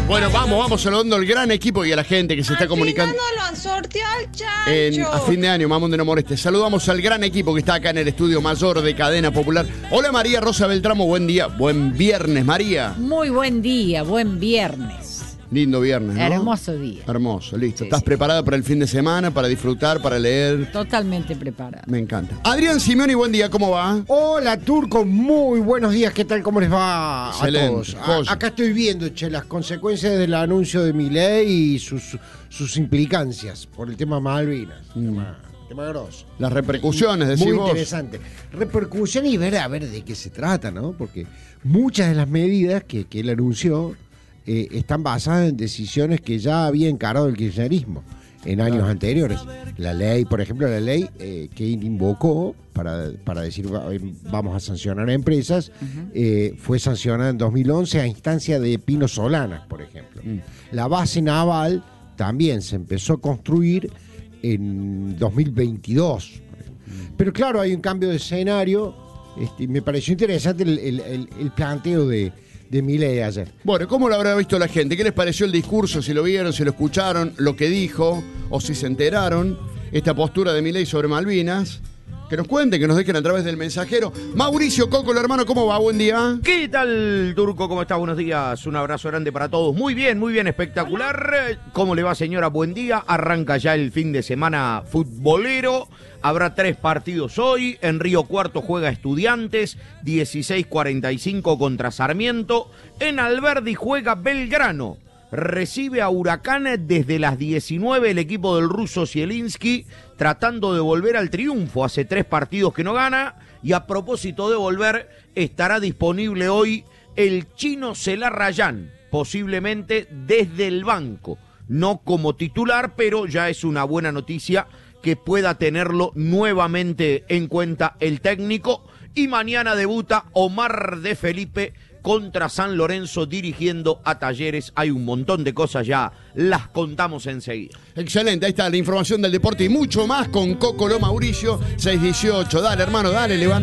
Bueno, vamos saludando al gran equipo y a la gente que se está comunicando. No lo han sorteado al chancho. A fin de año, mamón de no molestes. Saludamos al gran equipo que está acá en el estudio mayor de Cadena Popular. Hola María Rosa Beltramo, buen día. Buen viernes, María. Muy buen día, buen viernes. Lindo viernes, ¿no? Hermoso día. Hermoso, listo. Sí, ¿Estás sí. preparada para el fin de semana, para disfrutar, para leer? Totalmente preparada. Me encanta. Adrián Simeoni, buen día, ¿cómo va? Hola Turco, muy buenos días, ¿qué tal? ¿Cómo les va Excelente. a todos? Joya. Acá estoy viendo, las consecuencias del anuncio de Milei y sus implicancias por el tema Malvinas. Tema grosso. Las repercusiones, decís Muy vos. interesante. Repercusión y ver a ver de qué se trata, ¿no? Porque muchas de las medidas que él anunció están basadas en decisiones que ya había encarado el kirchnerismo en años anteriores. La ley, por ejemplo, que invocó para decir vamos a sancionar a empresas, fue sancionada en 2011 a instancia de Pino Solanas, por ejemplo. La base naval también se empezó a construir en 2022. Pero claro, hay un cambio de escenario. Me pareció interesante el planteo de Milei ayer. Bueno, ¿cómo lo habrá visto la gente? ¿Qué les pareció el discurso? Si lo vieron, si lo escucharon, lo que dijo, o si se enteraron, esta postura de Milei sobre Malvinas. Que nos cuenten, que nos dejen a través del mensajero. Mauricio Coco, el hermano, ¿cómo va? Buen día. ¿Qué tal, Turco? ¿Cómo estás? Buenos días. Un abrazo grande para todos. Muy bien, espectacular. ¿Cómo le va, señora? Buen día. Arranca ya el fin de semana futbolero. Habrá 3 partidos hoy. En Río Cuarto juega Estudiantes, 16:45 contra Sarmiento. En Alberdi juega Belgrano. Recibe a Huracán desde las 19 el equipo del ruso Zielinski, tratando de volver al triunfo. Hace 3 partidos que no gana. Y a propósito de volver, estará disponible hoy el chino Celarrayán, posiblemente desde el banco. No como titular, pero ya es una buena noticia que pueda tenerlo nuevamente en cuenta el técnico. Y mañana debuta Omar de Felipe contra San Lorenzo dirigiendo a Talleres. Hay un montón de cosas ya, las contamos enseguida. Excelente, ahí está la información del deporte y mucho más con Coco Lo Mauricio, 618. Dale, hermano, dale, levanta.